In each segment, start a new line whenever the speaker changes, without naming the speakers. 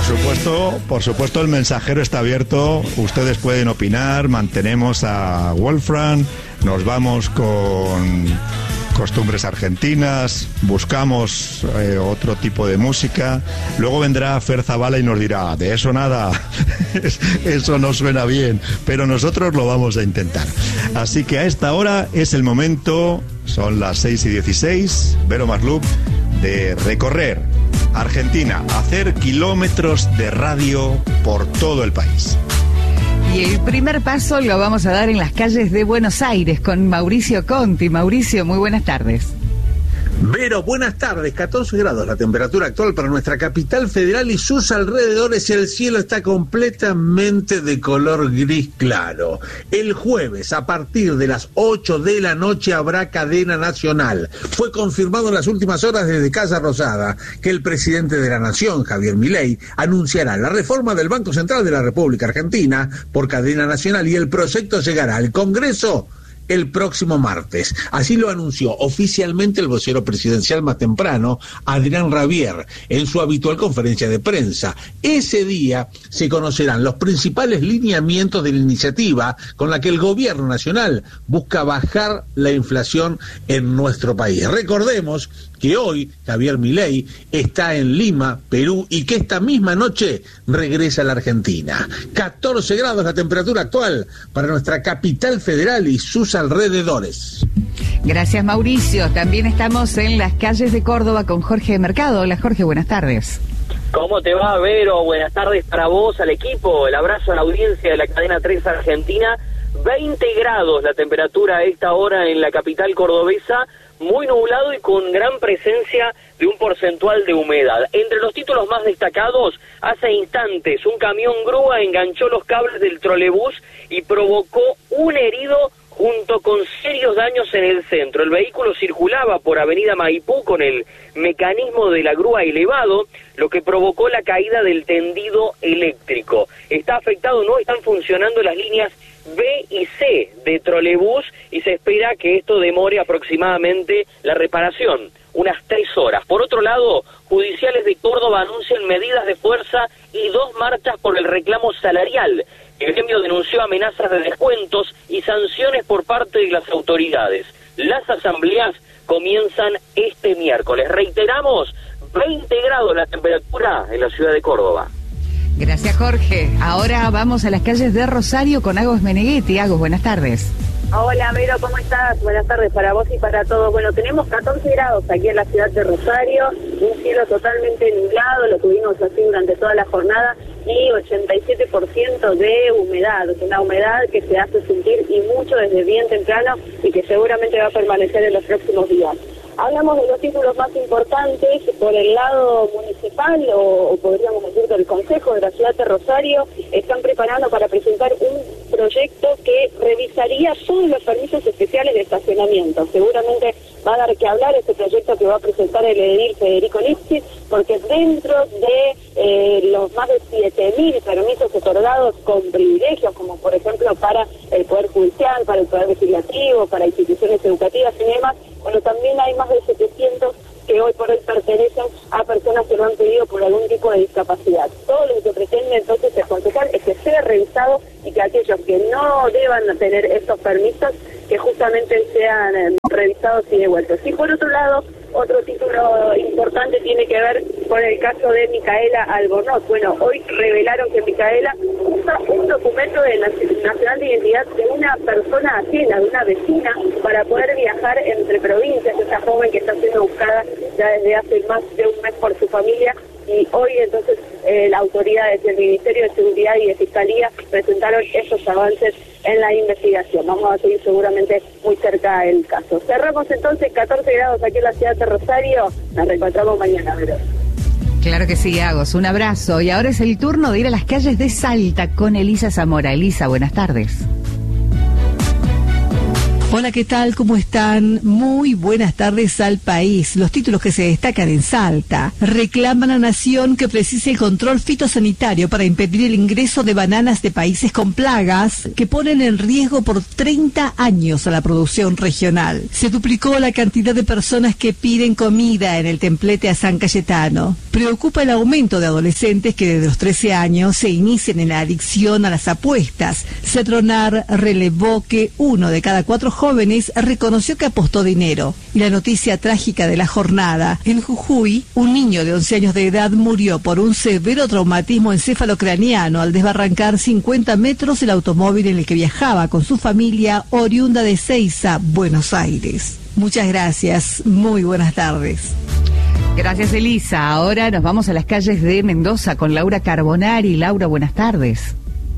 Por supuesto, el mensajero está abierto. Ustedes pueden opinar. Mantenemos a Wolfram. Nos vamos con costumbres argentinas. Buscamos otro tipo de música. Luego vendrá Fer Zabala y nos dirá: de eso nada. Eso no suena bien. Pero nosotros lo vamos a intentar. Así que a esta hora es el momento. Son las 6:16. Vero Maslup, de recorrer Argentina, hacer kilómetros de radio por todo el país.
Y el primer paso lo vamos a dar en las calles de Buenos Aires con Mauricio Conti. Mauricio, muy buenas tardes.
Vero, buenas tardes. 14 grados la temperatura actual para nuestra capital federal y sus alrededores. El cielo está completamente de color gris claro. El jueves, a partir de las 8 de la noche, habrá cadena nacional. Fue confirmado en las últimas horas desde Casa Rosada que el presidente de la Nación, Javier Milei, anunciará la reforma del Banco Central de la República Argentina por cadena nacional y el proyecto llegará al Congreso el próximo martes. Así lo anunció oficialmente el vocero presidencial más temprano, Adrián Rabier, en su habitual conferencia de prensa. Ese día se conocerán los principales lineamientos de la iniciativa con la que el gobierno nacional busca bajar la inflación en nuestro país. Recordemos que hoy Javier Milei está en Lima, Perú, y que esta misma noche regresa a la Argentina. 14 grados la temperatura actual para nuestra capital federal y sus alrededores.
Gracias, Mauricio. También estamos en las calles de Córdoba con Jorge Mercado. Hola, Jorge, buenas tardes.
¿Cómo te va, Vero? Buenas tardes para vos, al equipo. El abrazo a la audiencia de la cadena 3 Argentina. 20 grados la temperatura a esta hora en la capital cordobesa, muy nublado y con gran presencia de un porcentual de humedad. Entre los títulos más destacados, hace instantes un camión grúa enganchó los cables del trolebús y provocó un herido junto con serios daños en el centro. El vehículo circulaba por Avenida Maipú con el mecanismo de la grúa elevado, lo que provocó la caída del tendido eléctrico. Está afectado, no están funcionando las líneas B y C de trolebús y se espera que esto demore aproximadamente la reparación, unas 3 horas. Por otro lado, judiciales de Córdoba anuncian medidas de fuerza y 2 marchas por el reclamo salarial. El gremio denunció amenazas de descuentos y sanciones por parte de las autoridades. Las asambleas comienzan este miércoles. Reiteramos, 20 grados la temperatura en la ciudad de Córdoba.
Gracias, Jorge. Ahora vamos a las calles de Rosario con Agos Meneghetti. Agos, buenas tardes.
Hola, Vero, ¿cómo estás? Buenas tardes para vos y para todos. Bueno, tenemos 14 grados aquí en la ciudad de Rosario, un cielo totalmente nublado, lo tuvimos así durante toda la jornada, y 87% de humedad, una humedad que se hace sentir y mucho desde bien temprano y que seguramente va a permanecer en los próximos días. Hablamos de los títulos más importantes por el lado municipal o podríamos decir del Consejo de la ciudad de Rosario. Están preparando para presentar un proyecto que revisaría todos los permisos especiales de estacionamiento. Seguramente va a dar que hablar este proyecto que va a presentar el edil Federico Lipschitz, porque dentro de los más de 7.000 permisos otorgados con privilegios, como por ejemplo para el Poder Judicial, para el Poder Legislativo, para instituciones educativas y demás, bueno, también hay más de 700 que hoy por hoy pertenecen a personas que lo han pedido por algún tipo de discapacidad. Todo lo que pretende entonces el concejal es que sea revisado y que aquellos que no deban tener estos permisos, que justamente sean revisados y devueltos. Y por otro lado, otro título importante tiene que ver con el caso de Micaela Albornoz. Bueno, hoy revelaron que Micaela usa un documento de nacional de identidad de una persona ajena, de una vecina, para poder viajar entre provincias. Esa joven que está siendo buscada ya desde hace más de un mes por su familia, y hoy entonces las autoridades del Ministerio de Seguridad y de Fiscalía presentaron esos avances en la investigación. Vamos a seguir seguramente muy cerca el caso. Cerramos entonces 14 grados aquí en la ciudad de Rosario. Nos reencontramos mañana, Vero.
Claro que sí, Agos. Un abrazo. Y ahora es el turno de ir a las calles de Salta con Elisa Zamora. Elisa, buenas tardes.
Hola, ¿qué tal? ¿Cómo están? Muy buenas tardes al país. Los títulos que se destacan en Salta. Reclaman a Nación que precise el control fitosanitario para impedir el ingreso de bananas de países con plagas que ponen en riesgo por 30 años a la producción regional. Se duplicó la cantidad de personas que piden comida en el templete a San Cayetano. Preocupa el aumento de adolescentes que desde los 13 años se inician en la adicción a las apuestas. Cetronar relevó que 1 de cada 4 jóvenes reconoció que apostó dinero. Y la noticia trágica de la jornada: en Jujuy, un niño de 11 años de edad murió por un severo traumatismo encefalocraniano al desbarrancar 50 metros el automóvil en el que viajaba con su familia, oriunda de Seiza, Buenos Aires. Muchas gracias, muy buenas tardes.
Gracias, Elisa. Ahora nos vamos a las calles de Mendoza con Laura Carbonari. Laura, buenas tardes.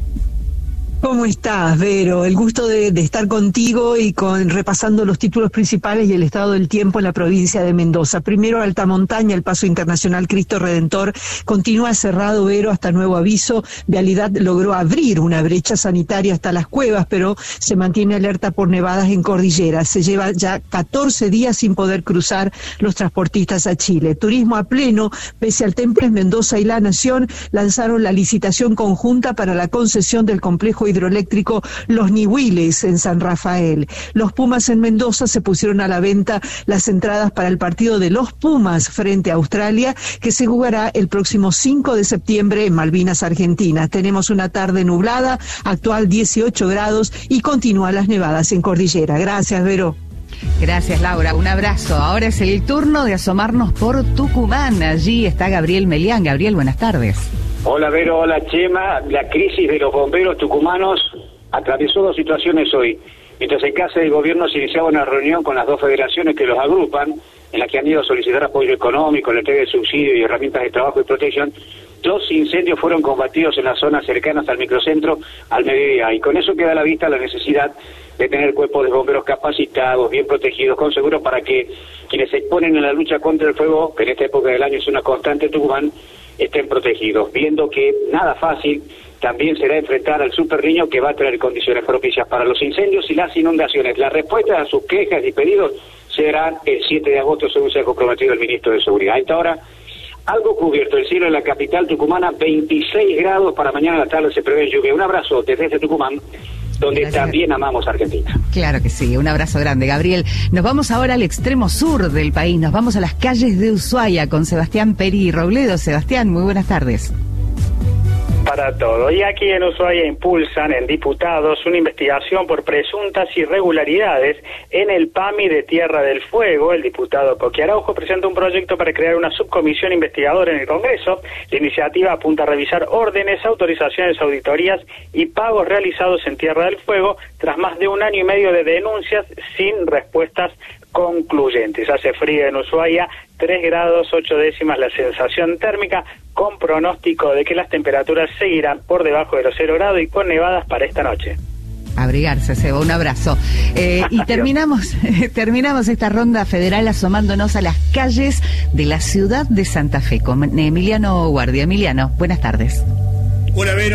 ¿Cómo estás, Vero? El gusto de estar contigo y repasando los títulos principales y el estado del tiempo en la provincia de Mendoza. Primero, alta montaña, el paso internacional Cristo Redentor continúa cerrado, Vero, hasta nuevo aviso. Vialidad logró abrir una brecha sanitaria hasta las cuevas, pero se mantiene alerta por nevadas en cordillera. Se lleva ya 14 días sin poder cruzar los transportistas a Chile. Turismo a pleno, pese al temple, Mendoza y La Nación lanzaron la licitación conjunta para la concesión del complejo hidroeléctrico Los Nihuiles en San Rafael. Los Pumas en Mendoza se pusieron a la venta las entradas para el partido de los Pumas frente a Australia, que se jugará el próximo 5 de septiembre en Malvinas, Argentina. Tenemos una tarde nublada, actual 18 grados y continúan las nevadas en cordillera. Gracias, Vero.
Gracias, Laura. Un abrazo. Ahora es el turno de asomarnos por Tucumán. Allí está Gabriel Melián. Gabriel, buenas tardes.
Hola, Vero, hola, Chema. La crisis de los bomberos tucumanos atravesó 2 situaciones hoy. Mientras en casa del gobierno se iniciaba una reunión con las 2 federaciones que los agrupan, en la que han ido a solicitar apoyo económico, la entrega de subsidio y herramientas de trabajo y protección, 2 incendios fueron combatidos en las zonas cercanas al microcentro al mediodía. Y con eso queda a la vista la necesidad de tener cuerpos de bomberos capacitados, bien protegidos, con seguro, para que quienes se exponen en la lucha contra el fuego, que en esta época del año es una constante en Tucumán, estén protegidos, viendo que nada fácil también será enfrentar al Super Niño, que va a tener condiciones propicias para los incendios y las inundaciones. Las respuestas a sus quejas y pedidos serán el 7 de agosto, según se ha comprometido el ministro de Seguridad. A esta hora, algo cubierto el cielo en la capital tucumana, 26 grados, para mañana a la tarde se prevé lluvia. Un abrazo desde Tucumán, donde gracias. También amamos a Argentina.
Claro que sí, un abrazo grande, Gabriel. Nos vamos ahora al extremo sur del país, nos vamos a las calles de Ushuaia con Sebastián Peri Robledo. Sebastián, muy buenas tardes.
Para todo. Y aquí en Ushuaia impulsan en diputados una investigación por presuntas irregularidades en el PAMI de Tierra del Fuego. El diputado Coqui Araujo presenta un proyecto para crear una subcomisión investigadora en el Congreso. La iniciativa apunta a revisar órdenes, autorizaciones, auditorías y pagos realizados en Tierra del Fuego tras más de 1 año y medio de denuncias sin respuestas concluyentes. Hace frío en Ushuaia, 3 grados 8 décimas la sensación térmica, con pronóstico de que las temperaturas seguirán por debajo de los 0 grados y con nevadas para esta noche.
Abrigarse, Seba, un abrazo. Y terminamos esta ronda federal asomándonos a las calles de la ciudad de Santa Fe con Emiliano Guardia. Emiliano, buenas tardes.
Hola, Vero.